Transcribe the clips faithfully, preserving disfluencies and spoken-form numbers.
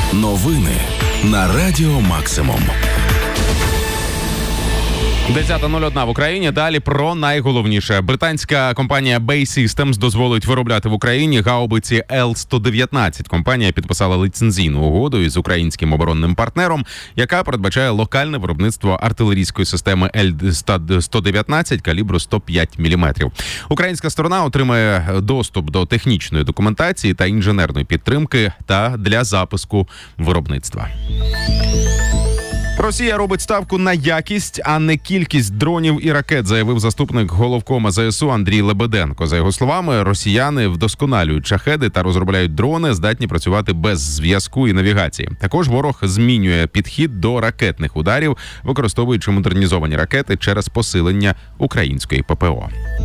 Новини на Радіо Максимум. десята нуль одна в Україні. Далі про найголовніше. Британська компанія Bay Systems дозволить виробляти в Україні гаубиці Ел сто дев'ятнадцять. Компанія підписала ліцензійну угоду із українським оборонним партнером, яка передбачає локальне виробництво артилерійської системи Ел сто дев'ятнадцять калібру сто п'ять міліметрів. Українська сторона отримає доступ до технічної документації та інженерної підтримки та для запуску виробництва. Росія робить ставку на якість, а не кількість дронів і ракет, заявив заступник головкома зе ес у Андрій Лебеденко. За його словами, росіяни вдосконалюють шахеди та розробляють дрони, здатні працювати без зв'язку і навігації. Також ворог змінює підхід до ракетних ударів, використовуючи модернізовані ракети через посилення української ППО.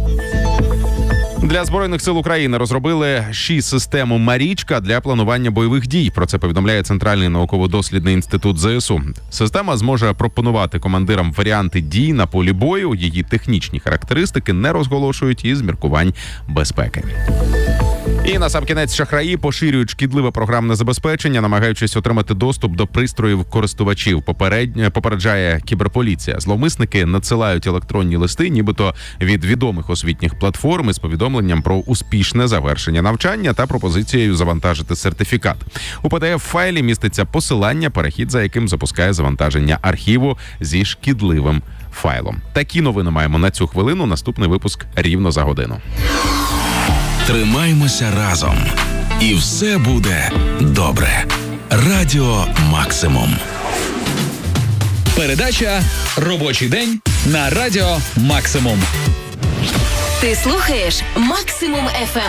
Для Збройних сил України розробили шість систему «Марічка» для планування бойових дій. Про це повідомляє Центральний науково-дослідний інститут зе ес у. Система зможе пропонувати командирам варіанти дій на полі бою. Її технічні характеристики не розголошують із міркувань безпеки. І насамкінець шахраї поширюють шкідливе програмне забезпечення, намагаючись отримати доступ до пристроїв користувачів. Попередньо попереджає кіберполіція. Зловмисники надсилають електронні листи, нібито від відомих освітніх платформ із повідомленням про успішне завершення навчання та пропозицією завантажити сертифікат. У пі ді еф-файлі міститься посилання, перехід за яким запускає завантаження архіву зі шкідливим файлом. Такі новини маємо на цю хвилину. Наступний випуск рівно за годину. Тримаймося разом. І все буде добре. Радіо Максимум. Передача «Робочий день» на Радіо Максимум. Ти слухаєш Максимум еф ем.